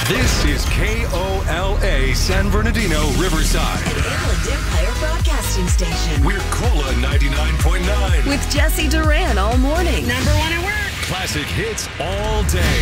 This is KOLA San Bernardino, Riverside. An Inland Empire Broadcasting Station. We're Cola 99.9. With Jesse Duran all morning. Number one at work. Classic hits all day.